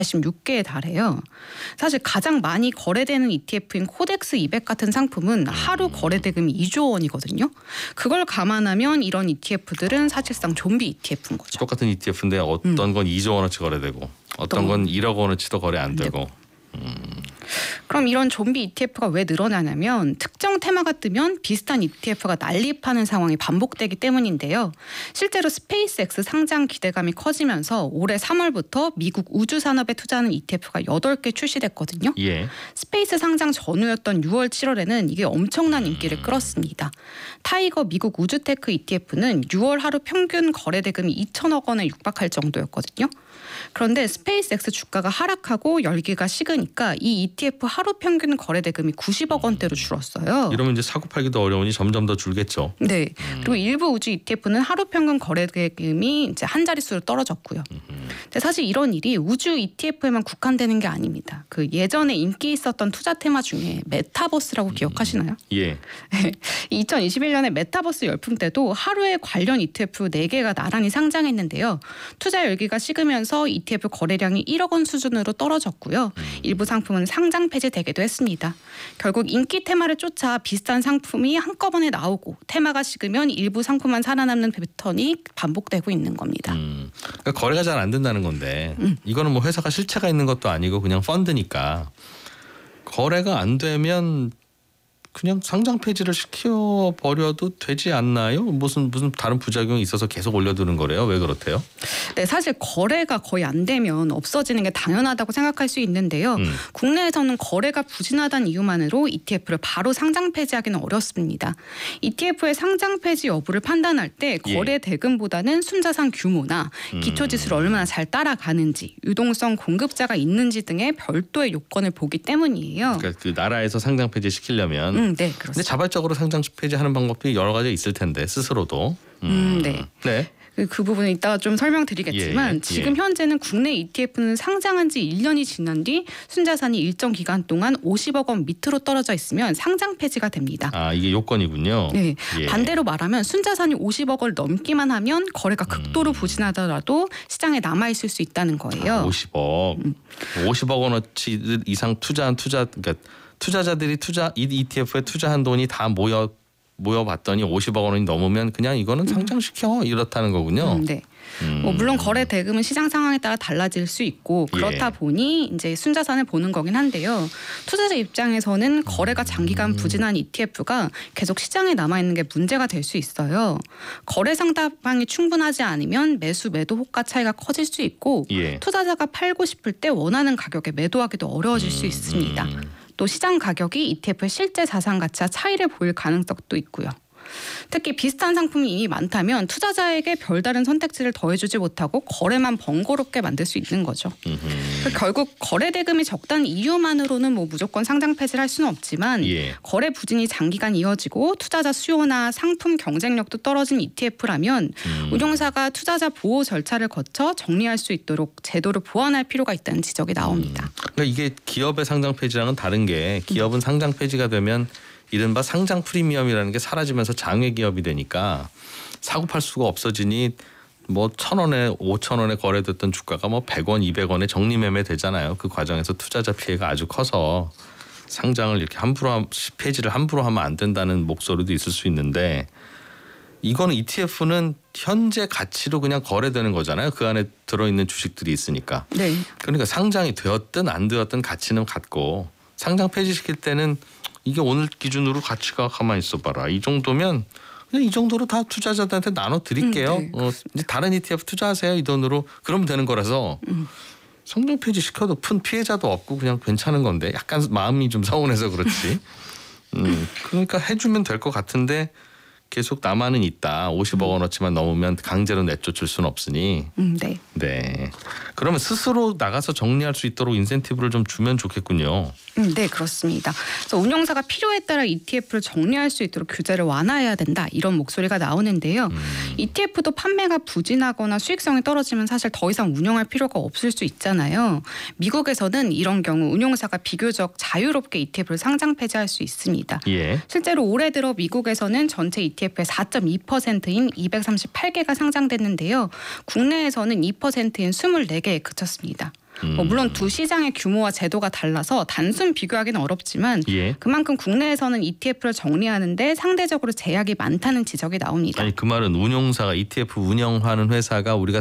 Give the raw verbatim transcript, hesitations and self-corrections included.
팔십육 개에 달해요. 사실 가장 많이 거래되는 이티에프인 코덱스 이백 같은 상품은 하루 거래 대금이 이조 원이거든요. 그걸 감안하면 이런 이티에프들은 사실상 좀비 이티에프인 거죠. 똑같은 이티에프인데 어떤 음. 건 이조 원어치 거래되고 어떤 건 일억 원어치도 거래 안 되고. 네. 음. 그럼 이런 좀비 이티에프가 왜 늘어나냐면 특정 테마가 뜨면 비슷한 이티에프가 난립하는 상황이 반복되기 때문인데요. 실제로 스페이스X 상장 기대감이 커지면서 올해 삼월부터 미국 우주산업에 투자하는 이티에프가 여덟 개 출시됐거든요. 예. 스페이스 상장 전후였던 유월, 칠월에는 이게 엄청난 인기를 끌었습니다. 타이거 미국 우주테크 이티에프는 유월 하루 평균 거래 대금이 이천억 원에 육박할 정도였거든요. 그런데 스페이스X 주가가 하락하고 열기가 식으니까 이 이티에프 하루 평균 거래 대금이 구십억 원대로 줄었어요. 이러면 이제 사고 팔기도 어려우니 점점 더 줄겠죠. 네. 그리고 일부 우주 이티에프는 하루 평균 거래 대금이 이제 한 자릿수로 떨어졌고요. 근데 사실 이런 일이 우주 이티에프에만 국한되는 게 아닙니다. 그 예전에 인기 있었던 투자 테마 중에 메타버스라고 기억하시나요? 예. 이천이십일 년에 메타버스 열풍 때도 하루에 관련 이티에프 네 개가 나란히 상장했는데요. 투자 열기가 식으면서 이티에프 거래량이 일억 원 수준으로 떨어졌고요. 일부 상품은 상장 폐지되기도 했습니다. 결국 인기 테마를 쫓아 비슷한 상품이 한꺼번에 나오고 테마가 식으면 일부 상품만 살아남는 패턴이 반복되고 있는 겁니다. 음, 그러니까 거래가 잘 안 된다는 건데 음. 이거는 뭐 회사가 실체가 있는 것도 아니고 그냥 펀드니까 거래가 안 되면 그냥 상장 폐지를 시켜버려도 되지 않나요? 무슨 무슨 다른 부작용이 있어서 계속 올려두는 거래요? 왜 그렇대요? 네, 사실 거래가 거의 안 되면 없어지는 게 당연하다고 생각할 수 있는데요. 음. 국내에서는 거래가 부진하다는 이유만으로 이티에프를 바로 상장 폐지하기는 어렵습니다. 이티에프의 상장 폐지 여부를 판단할 때 거래 예. 대금보다는 순자산 규모나 기초지수를 음. 얼마나 잘 따라가는지, 유동성 공급자가 있는지 등의 별도의 요건을 보기 때문이에요. 그러니까 그 나라에서 상장 폐지 시키려면 음, 네, 그렇습니다. 근데 자발적으로 상장 폐지하는 방법이 여러 가지 있을 텐데 스스로도. 음, 음 네. 네. 그, 그 부분은 이따가 좀 설명드리겠지만 예, 지금 예. 현재는 국내 이티에프는 상장한 지 일 년이 지난 뒤 순자산이 일정 기간 동안 오십억 원 밑으로 떨어져 있으면 상장 폐지가 됩니다. 아, 이게 요건이군요. 네. 예. 반대로 말하면 순자산이 오십억 원을 넘기만 하면 거래가 극도로 부진하더라도 시장에 남아 있을 수 있다는 거예요. 아, 오십억. 음. 오십억 원어치 이상 투자한 투자 그러니까 투자자들이 투자 이티에프에 투자한 돈이 다 모여 모여봤더니 오십억 원이 넘으면 그냥 이거는 상장시켜 음. 이렇다는 거군요. 음, 네. 음. 뭐 물론 거래 대금은 시장 상황에 따라 달라질 수 있고 그렇다 예. 보니 이제 순자산을 보는 거긴 한데요. 투자자 입장에서는 거래가 장기간 부진한 이티에프가 계속 시장에 남아 있는 게 문제가 될 수 있어요. 거래 상대방이 충분하지 않으면 매수 매도 호가 차이가 커질 수 있고 예. 투자자가 팔고 싶을 때 원하는 가격에 매도하기도 어려워질 수 있습니다. 음. 또 시장 가격이 이티에프의 실제 자산 가치와 차이를 보일 가능성도 있고요. 특히 비슷한 상품이 이미 많다면 투자자에게 별다른 선택지를 더해주지 못하고 거래만 번거롭게 만들 수 있는 거죠. 그러니까 결국 거래 대금이 적다는 이유만으로는 뭐 무조건 상장 폐지를 할 수는 없지만 예. 거래 부진이 장기간 이어지고 투자자 수요나 상품 경쟁력도 떨어진 이티에프라면 음. 운용사가 투자자 보호 절차를 거쳐 정리할 수 있도록 제도를 보완할 필요가 있다는 지적이 나옵니다. 음. 그러니까 이게 기업의 상장 폐지랑은 다른 게 기업은 음. 상장 폐지가 되면 이른바 상장 프리미엄이라는 게 사라지면서 장외 기업이 되니까 사고 팔 수가 없어지니 뭐 천 원에 오천 원에 거래됐던 주가가 뭐 백 원, 이백 원에 정리매매 되잖아요. 그 과정에서 투자자 피해가 아주 커서 상장을 이렇게 함부로 폐지를 함부로 하면 안 된다는 목소리도 있을 수 있는데 이거는 이티에프는 현재 가치로 그냥 거래되는 거잖아요. 그 안에 들어있는 주식들이 있으니까. 네. 그러니까 상장이 되었든 안 되었든 가치는 같고 상장 폐지시킬 때는 이게 오늘 기준으로 가치가 가만히 있어봐라. 이 정도면 그냥 이 정도로 다 투자자들한테 나눠 드릴게요. 음, 네, 어, 이제 다른 이티에프 투자하세요. 이 돈으로. 그러면 되는 거라서 음. 상장 폐지 시켜도 큰 피해자도 없고 그냥 괜찮은 건데 약간 마음이 좀 서운해서 그렇지. 음, 그러니까 해주면 될 것 같은데 계속 남아는 있다. 오십억 원어치만 넘으면 강제로 내쫓을 수는 없으니. 음, 네. 네. 그러면 스스로 나가서 정리할 수 있도록 인센티브를 좀 주면 좋겠군요. 음, 네, 그렇습니다. 그래서 운용사가 필요에 따라 이티에프를 정리할 수 있도록 규제를 완화해야 된다. 이런 목소리가 나오는데요. 음. 이티에프도 판매가 부진하거나 수익성이 떨어지면 사실 더 이상 운영할 필요가 없을 수 있잖아요. 미국에서는 이런 경우 운용사가 비교적 자유롭게 이티에프를 상장 폐지할 수 있습니다. 예. 실제로 올해 들어 미국에서는 전체 이티에프의 사 점 이 퍼센트인 이백삼십팔 개가 상장됐는데요. 국내에서는 이 퍼센트인 이십사 개에 그쳤습니다. 음. 뭐 물론 두 시장의 규모와 제도가 달라서 단순 비교하기는 어렵지만 예. 그만큼 국내에서는 이티에프를 정리하는데 상대적으로 제약이 많다는 지적이 나옵니다. 아니 그 말은 운용사가 이티에프 운영하는 회사가 우리가